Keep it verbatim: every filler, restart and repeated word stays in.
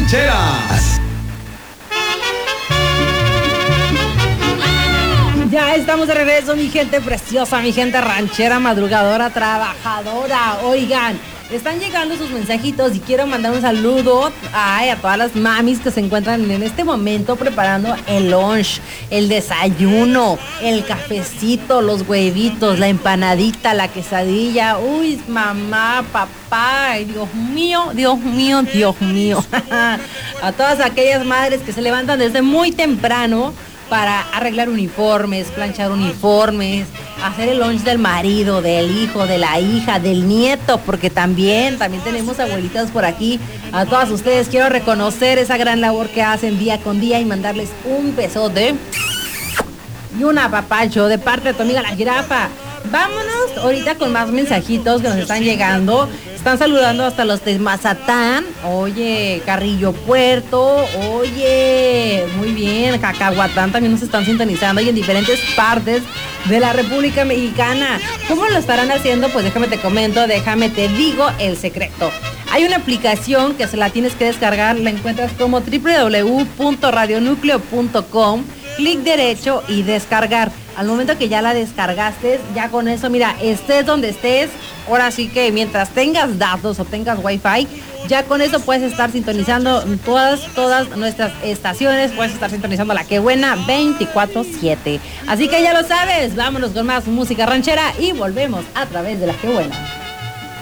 rancheras. Ya estamos de regreso, mi gente preciosa, mi gente ranchera, madrugadora, trabajadora. Oigan, están llegando sus mensajitos y quiero mandar un saludo ay, a todas las mamis que se encuentran en este momento preparando el lunch, el desayuno, el cafecito, los huevitos, la empanadita, la quesadilla. Uy, mamá, papá, ay, Dios mío, Dios mío, Dios mío. A todas aquellas madres que se levantan desde muy temprano para arreglar uniformes, planchar uniformes, hacer el lunch del marido, del hijo, de la hija, del nieto, porque también, también tenemos abuelitas por aquí. A todas ustedes quiero reconocer esa gran labor que hacen día con día y mandarles un besote y un apapacho de parte de tu amiga la jirafa. Vámonos ahorita con más mensajitos que nos están llegando. Están saludando hasta los de Mazatán. Oye, Carrillo Puerto. Oye, muy bien. Cacahuatán también nos están sintonizando y en diferentes partes de la República Mexicana. ¿Cómo lo estarán haciendo? Pues déjame te comento, déjame te digo el secreto. Hay una aplicación que se la tienes que descargar. La encuentras como doble u doble u doble u punto radio núcleo punto com. Clic derecho y descargar. Al momento que ya la descargaste, ya con eso, mira, estés donde estés, ahora sí que mientras tengas datos o tengas wifi, ya con eso puedes estar sintonizando todas, todas nuestras estaciones, puedes estar sintonizando La Que Buena veinticuatro siete. Así que ya lo sabes, vámonos con más música ranchera y volvemos a través de La Que Buena.